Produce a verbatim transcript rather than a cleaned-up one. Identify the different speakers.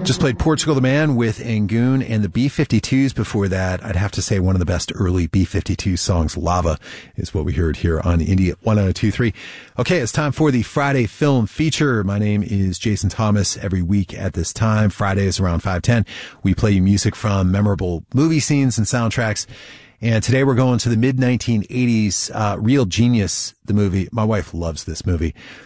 Speaker 1: Just played Portugal the Man with Angoon and the B fifty-twos before that. I'd have to say one of the best early B fifty-two songs, Lava, is what we heard here on Indie one oh two point three. Okay, it's time for the Friday Film Feature. My name is Jason Thomas. Every week at this time, Fridays around five ten, we play you music from memorable movie scenes and soundtracks. And today we're going to the mid nineteen eighties, uh, Real Genius, the movie. My wife loves this movie.